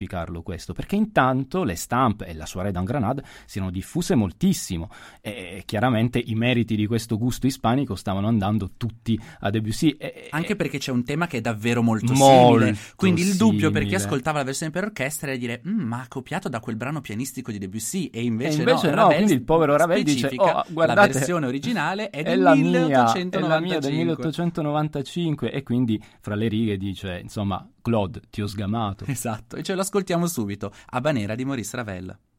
auspicarlo questo, perché intanto le stampe e la soirée d'un Grenade si erano diffuse moltissimo e chiaramente i meriti di questo gusto ispanico stavano andando tutti a Debussy. Anche perché c'è un tema che è davvero molto simile, quindi il dubbio per chi simile. ascoltava la versione per orchestra era dire ma ha copiato da quel brano pianistico di Debussy, e invece no, Ravel, quindi il povero Ravel dice guardate, la versione originale è del la 1895. è la mia del 1895, e quindi fra le righe dice insomma Claude, ti ho sgamato. Esatto, e ce lo ascoltiamo subito, Habanera di Maurice Ravel.